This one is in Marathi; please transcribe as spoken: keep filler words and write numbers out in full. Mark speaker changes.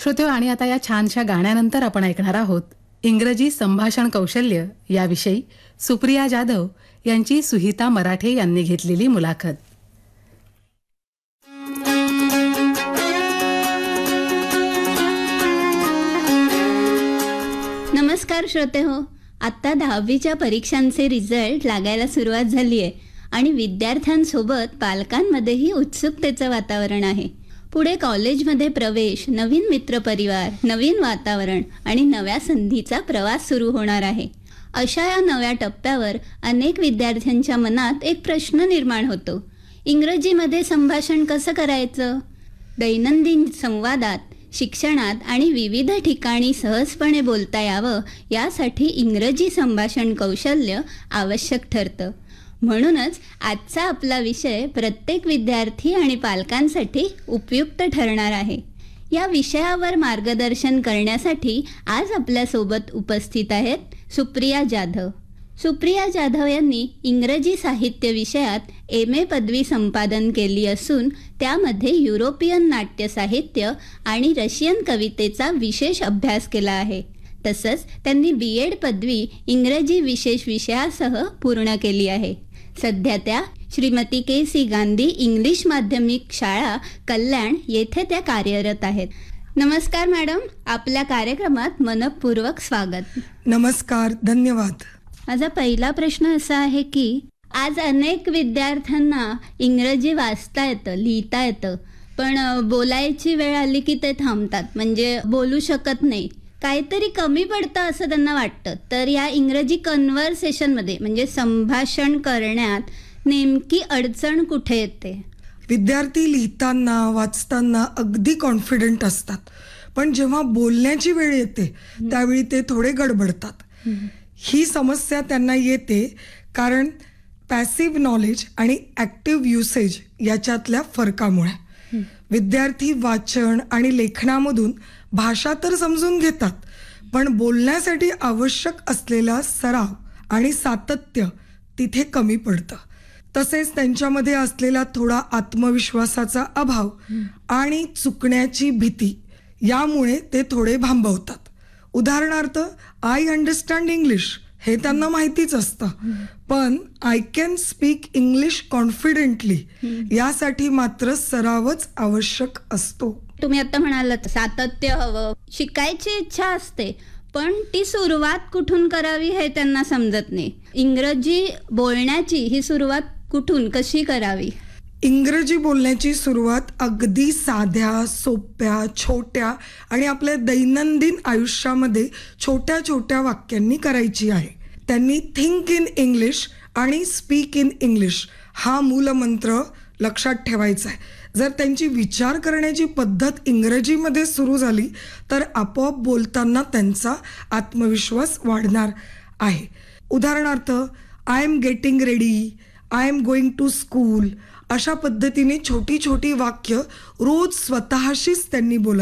Speaker 1: श्रोते आणि आता या छानशा गाण्यानंतर आपण ऐकणार आहोत इंग्रजी संभाषण कौशल्य याविषयी सुप्रिया जाधव यांची सुहिता मराठे यांनी घेतलेली मुलाखत.
Speaker 2: नमस्कार श्रोते हो, आत्ता दहावीच्या परीक्षांचे रिझल्ट लागायला सुरुवात झाली आहे आणि विद्यार्थ्यांसोबत पालकांमध्येही उत्सुकतेचं वातावरण आहे. पुढे कॉलेजमध्ये प्रवेश, नवीन मित्रपरिवार, नवीन वातावरण आणि नव्या संधीचा प्रवास सुरू होणार आहे. अशा या नव्या टप्प्यावर अनेक विद्यार्थ्यांच्या मनात एक प्रश्न निर्माण होतो. इंग्रजीमध्ये संभाषण कसं करायचं? दैनंदिन संवादात, शिक्षणात आणि विविध ठिकाणी सहजपणे बोलता यावं यासाठी इंग्रजी संभाषण कौशल्य आवश्यक ठरतं. म्हणूनच आजचा आपला विषय प्रत्येक विद्यार्थी आणि पालकांसाठी उपयुक्त ठरणार आहे. या विषयावर मार्गदर्शन करण्यासाठी आज आपल्यासोबत उपस्थित आहेत सुप्रिया जाधव. सुप्रिया जाधव यांनी इंग्रजी साहित्य विषयात एम ए पदवी संपादन केली असून त्यामध्ये युरोपियन नाट्य साहित्य आणि रशियन कवितेचा विशेष अभ्यास केला आहे. तसंच त्यांनी बी एड पदवी इंग्रजी विशेष विषयासह पूर्ण केली आहे. सध्या त्या श्रीमती के सी गांधी इंग्लिश माध्यमिक शाळा कल्याण येथे त्या कार्यरत आहेत. नमस्कार मॅडम, आपल्या कार्यक्रमात मनपूर्वक स्वागत.
Speaker 3: नमस्कार, धन्यवाद.
Speaker 2: माझा पहिला प्रश्न असा आहे की आज अनेक विद्यार्थ्यांना इंग्रजी वाचता येतं, लिहिता येतं, पण बोलायची वेळ आली की ते थांबतात, म्हणजे बोलू शकत नाही, काहीतरी कमी पडतं असं त्यांना वाटतं. तर या इंग्रजी कन्व्हर्सेशनमध्ये म्हणजे संभाषण करण्यात नेमकी अडचण कुठे येते?
Speaker 3: विद्यार्थी लिहिताना वाचताना अगदी कॉन्फिडंट असतात, पण जेव्हा बोलण्याची वेळ येते त्यावेळी ते थोडे गडबडतात. ही समस्या त्यांना येते कारण पॅसिव्ह नॉलेज आणि ॲक्टिव्ह युसेज याच्यातल्या फरकामुळे. विद्यार्थी वाचन आणि लेखनामधून भाषा तर समजून घेतात, पण बोलण्यासाठी आवश्यक असलेला सराव आणि सातत्य तिथे कमी पडतं. तसेच त्यांच्यामध्ये असलेला थोडा आत्मविश्वासाचा अभाव आणि चुकण्याची भीती यामुळे ते थोडे भांबवतात. उदाहरणार्थ, आय अंडरस्टँड इंग्लिश हे त्यांना माहितीच असतं, पण I can speak English confidently यासाठी मात्र सरावच आवश्यक असतो.
Speaker 2: तुम्ही आता म्हणालात सातत्य हवं, शिकायची इच्छा असते, पण ती सुरुवात कुठून करावी हे त्यांना समजत नाही. इंग्रजी बोलण्याची ही सुरुवात कुठून, कशी करावी?
Speaker 3: इंग्रजी बोलण्याची सुरुवात अगदी साध्या, सोप्या, छोट्या आणि आपल्या दैनंदिन आयुष्यामध्ये छोट्या छोट्या वाक्यांनी करायची आहे. त्यांनी थिंक इन इंग्लिश आणि स्पीक इन इंग्लिश हा मूलमंत्र लक्षात ठेवायचा आहे. जर त्यांची विचार करण्याची पद्धत इंग्रजीमध्ये सुरू झाली तर आपोआप बोलताना त्यांचा आत्मविश्वास वाढणार आहे. उदाहरणार्थ, I am getting ready, I am going to school अशा पद्धतीने छोटी छोटी वाक्य रोज स्वतःशीच त्यांनी बोला.